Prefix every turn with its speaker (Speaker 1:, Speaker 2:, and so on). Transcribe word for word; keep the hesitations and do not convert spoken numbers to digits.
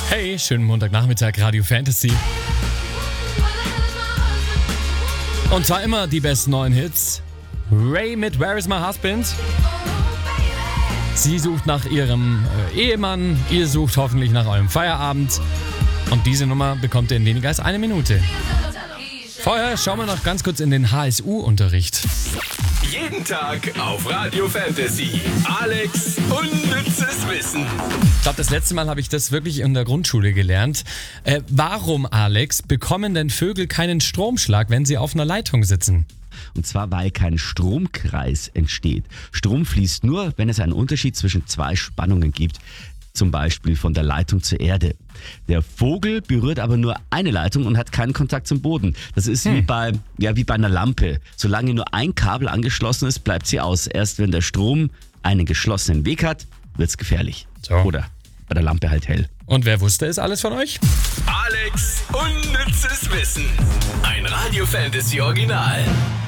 Speaker 1: Hey, schönen Montagnachmittag, Radio Fantasy. Und zwar immer die besten neuen Hits. Ray mit Where is my husband? Sie sucht nach ihrem äh, Ehemann, ihr sucht hoffentlich nach eurem Feierabend. Und diese Nummer bekommt ihr in weniger als eine Minute. Vorher schauen wir noch ganz kurz in den H S U-Unterricht.
Speaker 2: Jeden Tag auf Radio Fantasy. Alex unnützes Wissen.
Speaker 1: Ich glaube, das letzte Mal habe ich das wirklich in der Grundschule gelernt. Äh, warum, Alex, bekommen denn Vögel keinen Stromschlag, wenn sie auf einer Leitung sitzen?
Speaker 3: Und zwar, weil kein Stromkreis entsteht. Strom fließt nur, wenn es einen Unterschied zwischen zwei Spannungen gibt. Zum Beispiel von der Leitung zur Erde. Der Vogel berührt aber nur eine Leitung und hat keinen Kontakt zum Boden. Das ist hm. wie bei, ja, wie bei einer Lampe. Solange nur ein Kabel angeschlossen ist, bleibt sie aus. Erst wenn der Strom einen geschlossenen Weg hat, wird's gefährlich.
Speaker 1: So.
Speaker 3: Oder bei der Lampe halt hell.
Speaker 1: Und wer wusste es alles von euch?
Speaker 2: Alex unnützes Wissen. Ein Radio Fantasy Original.